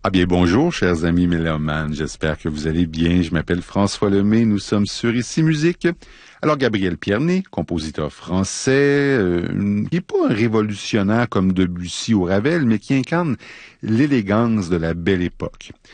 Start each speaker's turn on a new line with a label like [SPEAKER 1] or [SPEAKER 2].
[SPEAKER 1] Ah bien, bonjour, chers amis mélomanes. J'espère que vous allez bien. Je m'appelle François Lemay. Nous sommes sur Ici Musique. Alors, Gabriel Pierné, compositeur français, qui n'est pas un révolutionnaire comme Debussy ou Ravel, mais qui incarne l'élégance de la belle époque.